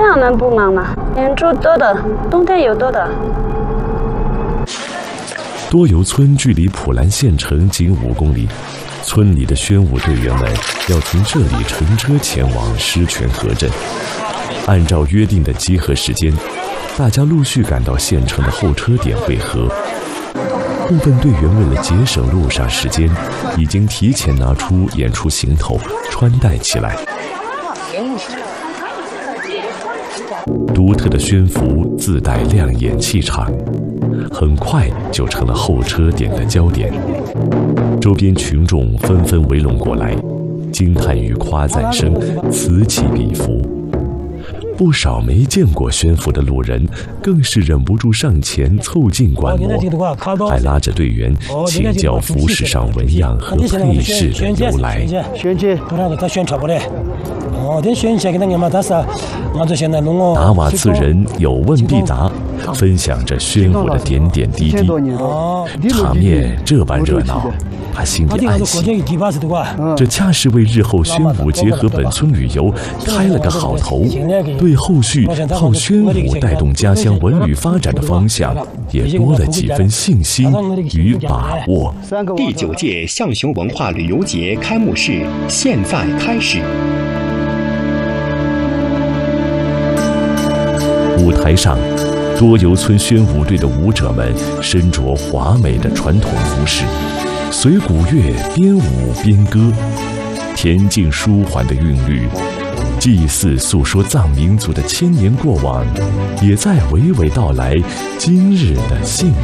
忙能不忙吗？演出多的，冬天有多的。 多油村距离普兰县城仅5公里，村里的宣武队员们要从这里乘车前往狮泉河镇。按照约定的集合时间，大家陆续赶到县城的候车点汇合。部分队员为了节省路上时间，已经提前拿出演出行头穿戴起来。独特的宣服自带亮眼气场，很快就成了候车点的焦点。周边群众纷纷围拢过来，惊叹与夸赞声此起彼伏。不少没见过宣服的路人更是忍不住上前凑近观摩，还拉着队员请教服饰上纹样和配饰的由来。达瓦次人有问必答，分享着宣武的点点滴滴，场面这般热闹，他心里暗喜，这恰是为日后宣武结合本村旅游开了个好头，对后续靠宣武带动家乡文旅发展的方向也多了几分信心与把握。 第9届象雄文化旅游节开幕式现在开始。 舞台上，多油村宣武队的舞者们身着华美的传统服饰，随鼓乐边舞边歌，恬静舒缓的韵律，祭祀诉说藏民族的千年过往，也在娓娓道来今日的幸